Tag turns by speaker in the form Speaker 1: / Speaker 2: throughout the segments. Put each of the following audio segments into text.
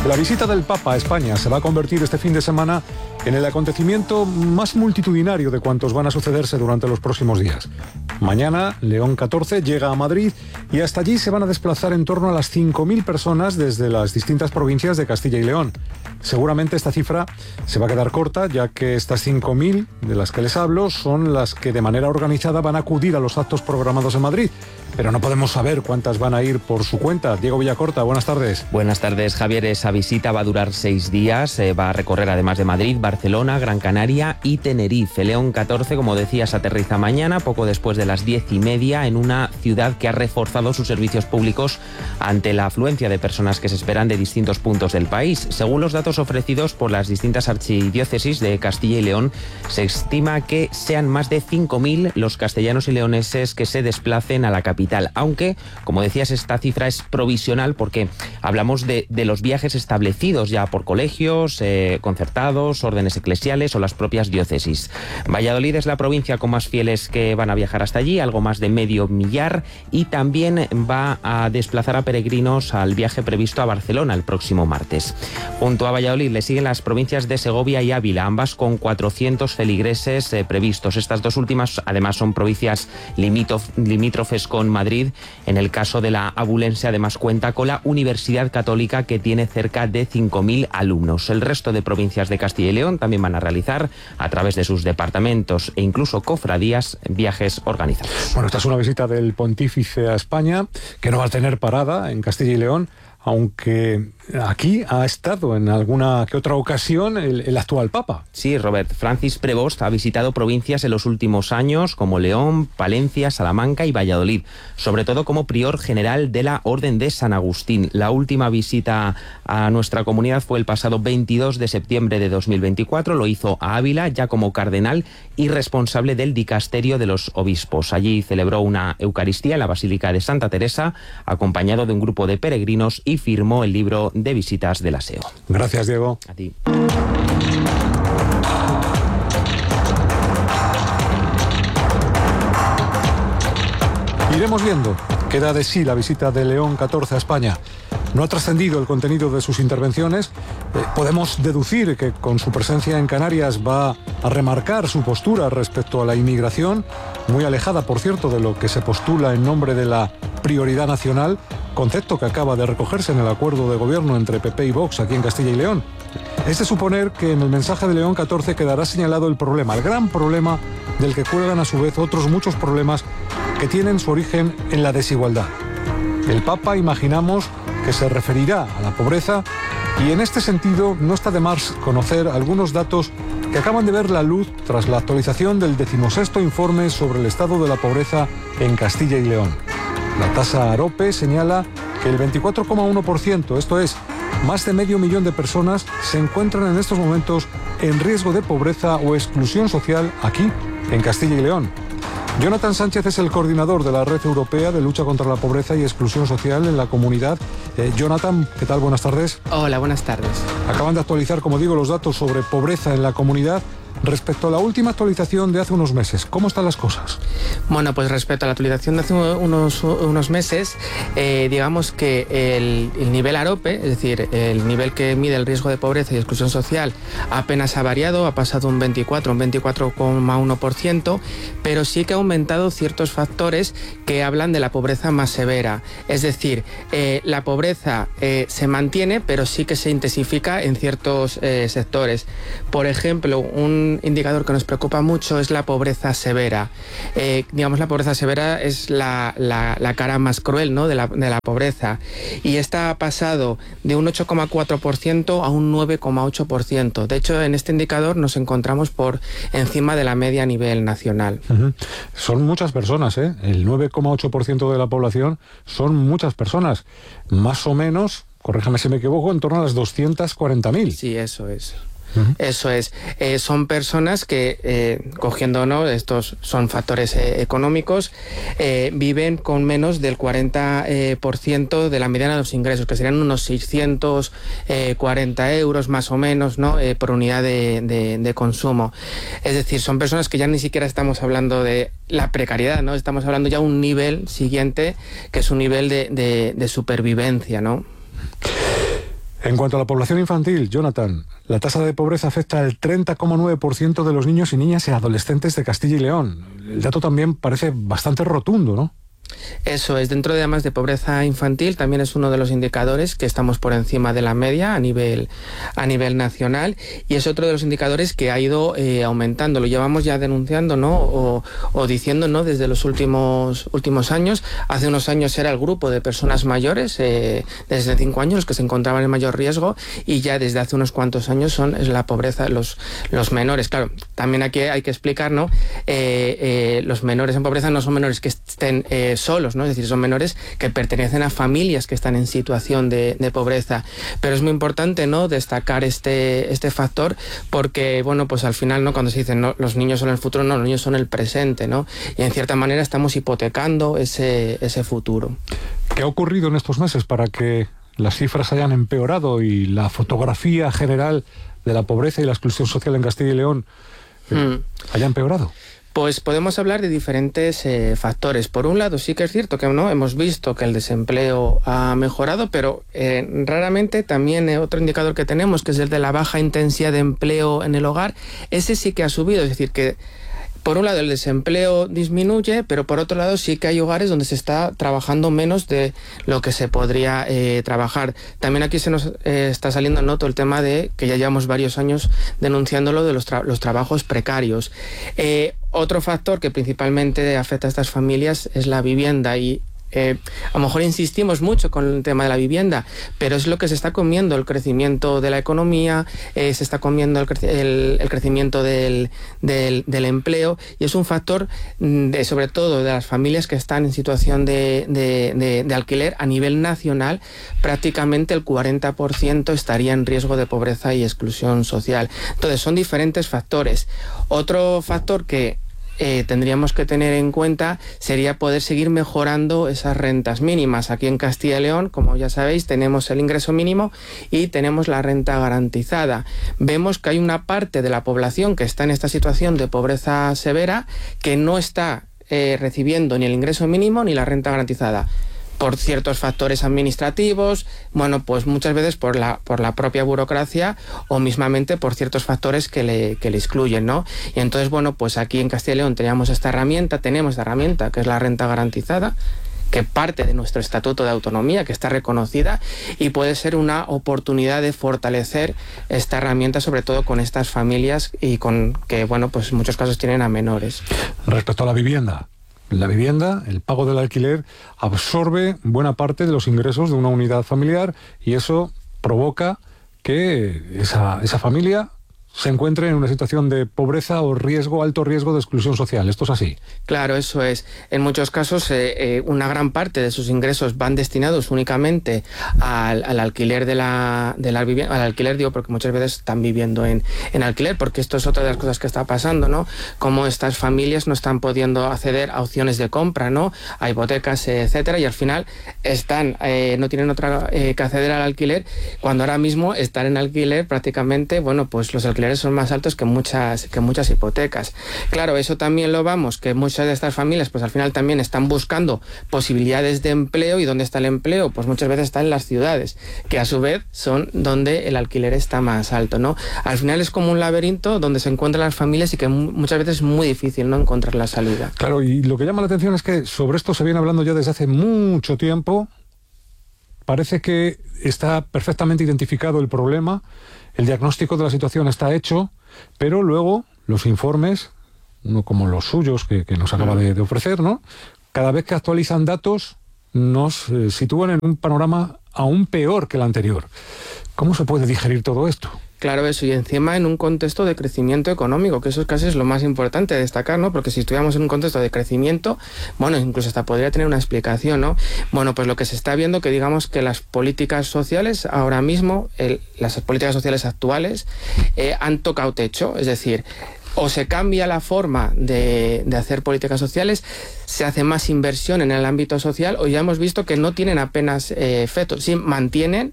Speaker 1: La visita del Papa a España se va a convertir este fin de semana en el acontecimiento más multitudinario de cuantos van a sucederse durante los próximos días. Mañana, León XIV llega a Madrid y hasta allí se van a desplazar en torno a las 5.000 personas desde las distintas provincias de Castilla y León. Seguramente esta cifra se va a quedar corta, ya que estas 5.000 de las que les hablo son las que de manera organizada van a acudir a los actos programados en Madrid. Pero no podemos saber cuántas van a ir por su cuenta. Diego Villacorta, buenas tardes.
Speaker 2: Buenas tardes, Javier. Esa visita va a durar 6 días. Va a recorrer, además de Madrid, Barcelona, Gran Canaria y Tenerife. León XIV, como decías, aterriza mañana, poco después de las 10:30, en una ciudad que ha reforzado sus servicios públicos ante la afluencia de personas que se esperan de distintos puntos del país. Según los datos ofrecidos por las distintas archidiócesis de Castilla y León, se estima que sean más de 5.000 los castellanos y leoneses que se desplacen a la capital. Aunque, como decías, esta cifra es provisional porque hablamos de los viajes establecidos ya por colegios, concertados, órdenes eclesiales o las propias diócesis. Valladolid es la provincia con más fieles que van a viajar hasta allí, algo más de 500.000, y también va a desplazar a peregrinos al viaje previsto a Barcelona el próximo martes. Junto a Valladolid le siguen las provincias de Segovia y Ávila, ambas con 400 feligreses previstos. Estas dos últimas, además, son provincias limítrofes con Madrid. En el caso de la abulense, además, cuenta con la Universidad Católica, que tiene cerca de 5.000 alumnos. El resto de provincias de Castilla y León también van a realizar, a través de sus departamentos e incluso cofradías, viajes organizados.
Speaker 1: Bueno, esta es una visita del pontífice a España, que no va a tener parada en Castilla y León, aunque aquí ha estado en alguna que otra ocasión el actual Papa.
Speaker 2: Sí, Robert. Francis Prevost ha visitado provincias en los últimos años como León, Palencia, Salamanca y Valladolid, sobre todo como prior general de la Orden de San Agustín. La última visita a nuestra comunidad fue el pasado 22 de septiembre de 2024. Lo hizo a Ávila, ya como cardenal y responsable del dicasterio de los obispos. Allí celebró una Eucaristía en la Basílica de Santa Teresa, acompañado de un grupo de peregrinos, y firmó el libro de visitas del aseo.
Speaker 1: Gracias, Diego.
Speaker 2: A ti.
Speaker 1: Iremos viendo qué da de sí la visita de León XIV a España. No ha trascendido el contenido de sus intervenciones. Podemos deducir que con su presencia en Canarias va a remarcar su postura respecto a la inmigración, muy alejada, por cierto, de lo que se postula en nombre de la prioridad nacional, concepto que acaba de recogerse en el acuerdo de gobierno entre PP y Vox aquí en Castilla y León. Es de suponer que en el mensaje de León XIV quedará señalado el problema, el gran problema del que cuelgan a su vez otros muchos problemas que tienen su origen en la desigualdad. El Papa, imaginamos, que se referirá a la pobreza, y en este sentido no está de más conocer algunos datos que acaban de ver la luz tras la actualización del 16º informe sobre el estado de la pobreza en Castilla y León. La tasa AROPE señala que el 24,1%, esto es, más de 500.000 de personas, se encuentran en estos momentos en riesgo de pobreza o exclusión social aquí, en Castilla y León. Jonathan Sánchez es el coordinador de la Red Europea de Lucha contra la Pobreza y Exclusión Social en la comunidad. Jonathan, ¿qué tal? Buenas tardes.
Speaker 3: Hola, buenas tardes.
Speaker 1: Acaban de actualizar, como digo, los datos sobre pobreza en la comunidad. Respecto a la última actualización de hace unos meses, ¿cómo están las cosas?
Speaker 3: Bueno, pues respecto a la actualización de hace unos meses, digamos que el nivel AROPE, es decir, el nivel que mide el riesgo de pobreza y exclusión social, apenas ha variado, ha pasado un 24,1%, pero sí que ha aumentado ciertos factores que hablan de la pobreza más severa. Es decir, la pobreza se mantiene, pero sí que se intensifica en ciertos sectores. Por ejemplo, un indicador que nos preocupa mucho es la pobreza severa. Digamos, la pobreza severa es la cara más cruel, ¿no?, de la pobreza. Y esta ha pasado de un 8,4% a un 9,8%. De hecho, en este indicador nos encontramos por encima de la media a nivel nacional.
Speaker 1: Son muchas personas, ¿eh? El 9,8% de la población son muchas personas. Más o menos, corríjame si me equivoco, en torno a las 240.000.
Speaker 3: Sí, eso es. Eso es. Son personas que, cogiendo, ¿no?, estos son factores económicos, viven con menos del 40% de la mediana de los ingresos, que serían unos 640 euros más o menos, ¿no?, por unidad de consumo. Es decir, son personas que ya ni siquiera estamos hablando de la precariedad, ¿no? Estamos hablando ya de un nivel siguiente, que es un nivel de supervivencia, ¿no?
Speaker 1: En cuanto a la población infantil, Jonathan, la tasa de pobreza afecta al 30,9% de los niños y niñas y adolescentes de Castilla y León. El dato también parece bastante rotundo, ¿no?
Speaker 3: Eso es, dentro de además de pobreza infantil, también es uno de los indicadores que estamos por encima de la media a nivel nacional, y es otro de los indicadores que ha ido aumentando. Lo llevamos ya denunciando, ¿no? o diciendo, ¿no? Desde los últimos años. Hace unos años era el grupo de personas mayores, desde 5 años, los que se encontraban en mayor riesgo, y ya desde hace unos cuantos años es la pobreza, los menores. Claro, también aquí hay que explicar, ¿no? Los menores en pobreza no son menores que estén solos, ¿no? Es decir, son menores que pertenecen a familias que están en situación de pobreza. Pero es muy importante, ¿no? Destacar este factor, porque, bueno, pues al final, ¿no? Cuando se dice, no, los niños son el futuro, no, los niños son el presente, ¿no? Y en cierta manera estamos hipotecando ese futuro.
Speaker 1: ¿Qué ha ocurrido en estos meses para que las cifras hayan empeorado y la fotografía general de la pobreza y la exclusión social en Castilla y León haya empeorado?
Speaker 3: Pues podemos hablar de diferentes factores. Por un lado, sí que es cierto que no hemos visto que el desempleo ha mejorado, pero raramente también otro indicador que tenemos, que es el de la baja intensidad de empleo en el hogar, ese sí que ha subido. Es decir, que por un lado el desempleo disminuye, pero por otro lado sí que hay hogares donde se está trabajando menos de lo que se podría trabajar. También aquí se nos está saliendo en todo el tema de que ya llevamos varios años denunciándolo de los trabajos precarios. Otro factor que principalmente afecta a estas familias es la vivienda, y a lo mejor insistimos mucho con el tema de la vivienda, pero es lo que se está comiendo el crecimiento de la economía, se está comiendo el crecimiento del empleo, y es un factor sobre todo de las familias que están en situación de alquiler a nivel nacional. Prácticamente el 40% estaría en riesgo de pobreza y exclusión social. Entonces son diferentes factores. Otro factor que tendríamos que tener en cuenta sería poder seguir mejorando esas rentas mínimas. Aquí en Castilla y León, como ya sabéis, tenemos el ingreso mínimo y tenemos la renta garantizada. Vemos que hay una parte de la población que está en esta situación de pobreza severa que no está recibiendo ni el ingreso mínimo ni la renta garantizada, por ciertos factores administrativos, bueno, pues muchas veces por la propia burocracia, o mismamente por ciertos factores que le excluyen, ¿no? Y entonces, bueno, pues aquí en Castilla y León tenemos esta herramienta que es la renta garantizada, que parte de nuestro Estatuto de Autonomía, que está reconocida, y puede ser una oportunidad de fortalecer esta herramienta, sobre todo con estas familias y con que, bueno, pues en muchos casos tienen a menores.
Speaker 1: Respecto a la vivienda, el pago del alquiler absorbe buena parte de los ingresos de una unidad familiar, y eso provoca que esa familia se encuentre en una situación de pobreza o alto riesgo de exclusión social. ¿Esto es así?
Speaker 3: Claro, eso es. En muchos casos, una gran parte de sus ingresos van destinados únicamente al alquiler de la vivienda. Al alquiler, digo, porque muchas veces están viviendo en alquiler, porque esto es otra de las cosas que está pasando, ¿no? Como estas familias no están pudiendo acceder a opciones de compra, ¿no? A hipotecas, etcétera, y al final no tienen otra que acceder al alquiler, cuando ahora mismo estar en alquiler prácticamente, bueno, pues los alquileres son más altos que muchas hipotecas. Claro, eso también lo vamos, que muchas de estas familias pues al final también están buscando posibilidades de empleo. ¿Y dónde está el empleo? Pues muchas veces está en las ciudades, que a su vez son donde el alquiler está más alto, ¿no? Al final es como un laberinto donde se encuentran las familias y que muchas veces es muy difícil, ¿no?, encontrar la salida.
Speaker 1: Claro, y lo que llama la atención es que sobre esto se viene hablando ya desde hace mucho tiempo. Parece que está perfectamente identificado el problema, el diagnóstico de la situación está hecho, pero luego los informes, uno como los suyos que nos acaba de ofrecer, ¿no?, cada vez que actualizan datos nos sitúan en un panorama aún peor que el anterior. ¿Cómo se puede digerir todo esto?
Speaker 3: Claro, eso, y encima en un contexto de crecimiento económico, que eso casi es lo más importante de destacar, ¿no? Porque si estuviéramos en un contexto de crecimiento, bueno, incluso hasta podría tener una explicación, ¿no? Bueno, pues lo que se está viendo, que digamos que las políticas sociales ahora mismo, las políticas sociales actuales han tocado techo, es decir, o se cambia la forma de hacer políticas sociales, se hace más inversión en el ámbito social, o ya hemos visto que no tienen apenas efectos. Sí, mantienen,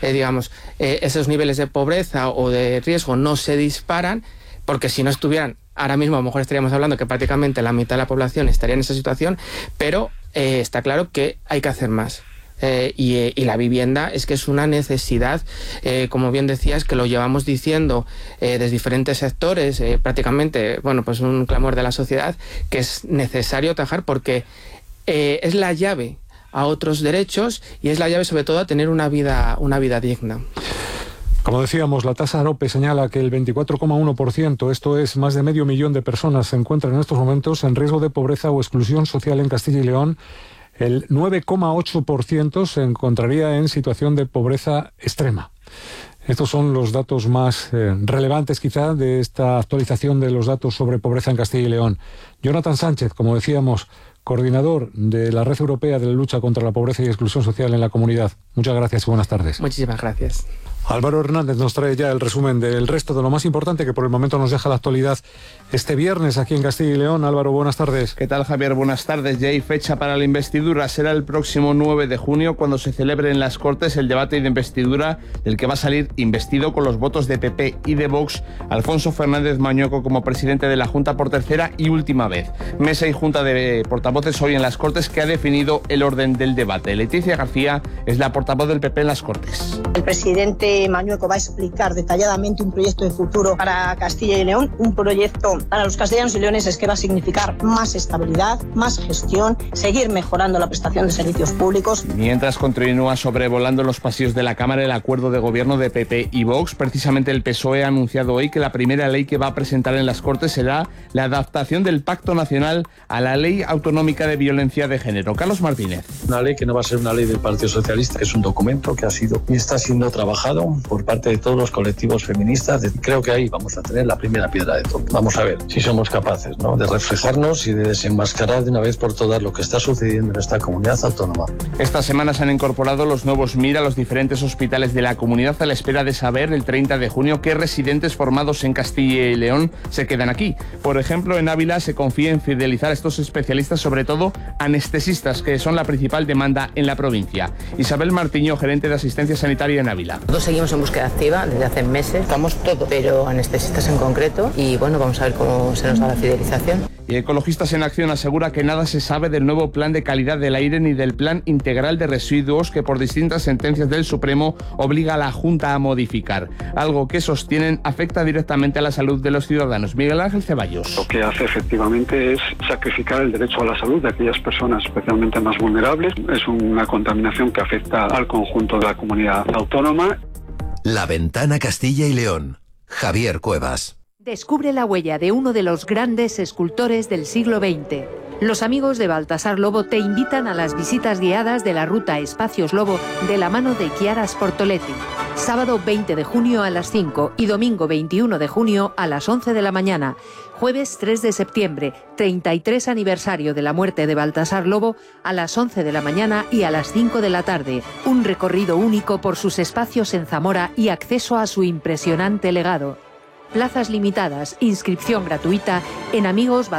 Speaker 3: esos niveles de pobreza o de riesgo no se disparan, porque si no estuvieran, ahora mismo a lo mejor estaríamos hablando que prácticamente la mitad de la población estaría en esa situación, pero está claro que hay que hacer más. y la vivienda es que es una necesidad, como bien decías, que lo llevamos diciendo desde diferentes sectores, prácticamente, bueno, pues un clamor de la sociedad, que es necesario atajar porque es la llave a otros derechos y es la llave sobre todo a tener una vida digna.
Speaker 1: Como decíamos, la tasa AROPE señala que el 24,1%, esto es más de 500.000 de personas, se encuentran en estos momentos en riesgo de pobreza o exclusión social en Castilla y León. El 9,8% se encontraría en situación de pobreza extrema. Estos son los datos más relevantes quizá de esta actualización de los datos sobre pobreza en Castilla y León. Jonathan Sánchez, como decíamos, coordinador de la Red Europea de la Lucha contra la Pobreza y Exclusión Social en la Comunidad. Muchas gracias y buenas tardes.
Speaker 3: Muchísimas gracias.
Speaker 1: Álvaro Hernández nos trae ya el resumen del resto de lo más importante que por el momento nos deja la actualidad este viernes aquí en Castilla y León. Álvaro, buenas tardes.
Speaker 4: ¿Qué tal, Javier? Buenas tardes. Ya hay fecha para la investidura. Será el próximo 9 de junio cuando se celebre en las Cortes el debate de investidura del que va a salir investido con los votos de PP y de Vox Alfonso Fernández Mañueco como presidente de la Junta por tercera y última vez. Mesa y Junta de Portavoces hoy en las Cortes que ha definido el orden del debate. Leticia García es la portavoz del PP en las Cortes.
Speaker 5: El presidente Mañueco va a explicar detalladamente un proyecto de futuro para Castilla y León, un proyecto para los castellanos y leoneses que va a significar más estabilidad, más gestión, seguir mejorando la prestación de servicios públicos.
Speaker 4: Mientras continúa sobrevolando los pasillos de la Cámara el acuerdo de gobierno de PP y Vox, precisamente el PSOE ha anunciado hoy que la primera ley que va a presentar en las Cortes será la adaptación del Pacto Nacional a la Ley Autonómica de Violencia de Género. Carlos Martínez.
Speaker 6: Una ley que no va a ser una ley del Partido Socialista, que es un documento que ha sido y está siendo trabajado por parte de todos los colectivos feministas. Creo que ahí vamos a tener la primera piedra de todo. Vamos a ver si somos capaces, ¿no?, de reflejarnos y de desenmascarar de una vez por todas lo que está sucediendo en esta comunidad autónoma.
Speaker 4: Esta semana se han incorporado los nuevos MIR a los diferentes hospitales de la comunidad a la espera de saber el 30 de junio qué residentes formados en Castilla y León se quedan aquí. Por ejemplo, en Ávila se confía en fidelizar a estos especialistas, sobre todo anestesistas, que son la principal demanda en la provincia. Isabel Martiño, gerente de asistencia sanitaria en Ávila.
Speaker 7: Nosotros seguimos en búsqueda activa desde hace meses, estamos todos, pero anestesistas en concreto, y bueno, vamos a ver cómo se nos da la fidelización.
Speaker 4: Y Ecologistas en Acción asegura que nada se sabe del nuevo plan de calidad del aire ni del plan integral de residuos que por distintas sentencias del Supremo obliga a la Junta a modificar. Algo que sostienen afecta directamente a la salud de los ciudadanos. Miguel Ángel Ceballos.
Speaker 8: Lo que hace efectivamente es sacrificar el derecho a la salud de aquellas personas especialmente más vulnerables. Es una contaminación que afecta al conjunto de la comunidad autónoma.
Speaker 9: La Ventana Castilla y León. Javier Cuevas.
Speaker 10: Descubre la huella de uno de los grandes escultores del siglo XX. Los amigos de Baltasar Lobo te invitan a las visitas guiadas de la ruta Espacios Lobo de la mano de Chiara Sportoletti. Sábado 20 de junio a las 5 y domingo 21 de junio a las 11 de la mañana. Jueves 3 de septiembre, 33 aniversario de la muerte de Baltasar Lobo, a las 11 de la mañana y a las 5 de la tarde. Un recorrido único por sus espacios en Zamora y acceso a su impresionante legado. Plazas limitadas, inscripción gratuita en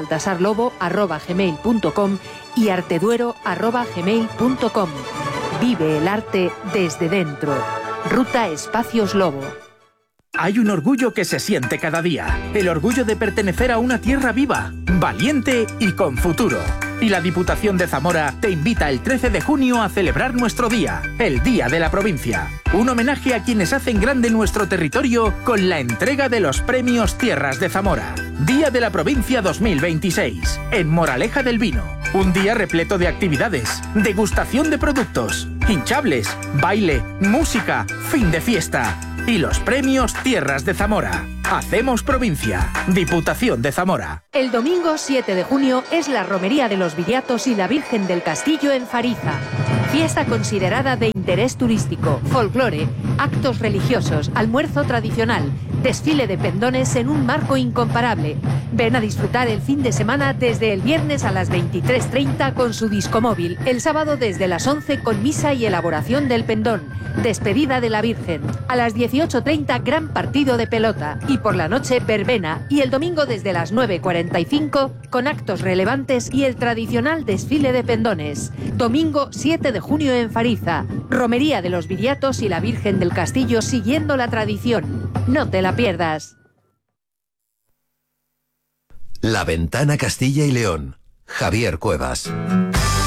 Speaker 10: amigosbaltasarlobo@gmail.com y arteduero@gmail.com. Vive el arte desde dentro. Ruta Espacios Lobo.
Speaker 11: Hay un orgullo que se siente cada día. El orgullo de pertenecer a una tierra viva, valiente y con futuro. Y la Diputación de Zamora te invita el 13 de junio a celebrar nuestro día, el Día de la Provincia. Un homenaje a quienes hacen grande nuestro territorio con la entrega de los premios Tierras de Zamora. Día de la Provincia 2026, en Moraleja del Vino. Un día repleto de actividades, degustación de productos, hinchables, baile, música, fin de fiesta. Y los premios Tierras de Zamora. Hacemos provincia. Diputación de Zamora.
Speaker 10: El domingo 7 de junio es la Romería de los Viriatos y la Virgen del Castillo en Fariza. Fiesta considerada de interés turístico, folclore, actos religiosos, almuerzo tradicional, desfile de pendones en un marco incomparable. Ven a disfrutar el fin de semana desde el viernes a las 23:30 con su discomóvil, el sábado desde las 11 con misa y elaboración del pendón, despedida de la Virgen, a las 18:30 gran partido de pelota y por la noche verbena y el domingo desde las 9:45 con actos relevantes y el tradicional desfile de pendones. Domingo 7 de junio en Fariza, Romería de los Viriatos y la Virgen del Castillo siguiendo la tradición. No te la pierdas.
Speaker 9: La Ventana Castilla y León. Javier Cuevas.